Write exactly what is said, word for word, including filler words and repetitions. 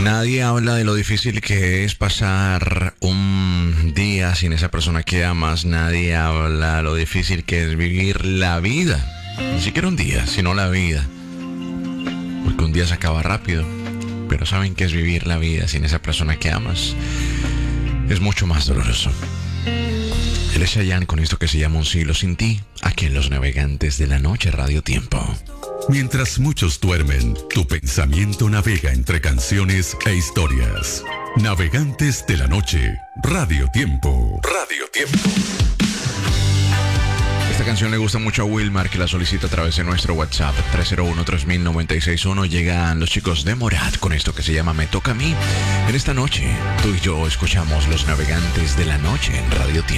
Nadie habla de lo difícil que es pasar un día sin esa persona que amas. Nadie habla de lo difícil que es vivir la vida. Ni siquiera un día, sino la vida. Porque un día se acaba rápido. Pero saben que es vivir la vida sin esa persona que amas. Es mucho más doloroso. Él es Chayanne con esto que se llama Un siglo sin ti. Aquí en Los Navegantes de la Noche, Radio Tiempo. Mientras muchos duermen, tu pensamiento navega entre canciones e historias. Navegantes de la Noche, Radio Tiempo. Radio Tiempo. Esta canción le gusta mucho a Wilmar, que la solicita a través de nuestro WhatsApp tres cero uno, tres mil, noventa y seis uno. Llegan los chicos de Morat con esto que se llama Me Toca a Mí. En esta noche, tú y yo escuchamos Los Navegantes de la Noche en Radio Tiempo.